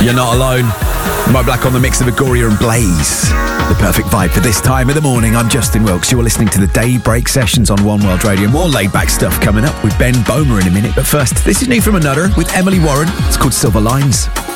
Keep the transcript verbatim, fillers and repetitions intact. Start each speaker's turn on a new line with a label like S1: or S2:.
S1: You're Not Alone. Mo Black on the mix of Agoria and Blaze. The perfect vibe for this time of the morning. I'm Justin Wilkes. You're listening to the Daybreak Sessions on One World Radio. More laid-back stuff coming up with Ben Bomer in a minute. But first, this is new from Another with Emily Warren. It's called Silver Lines.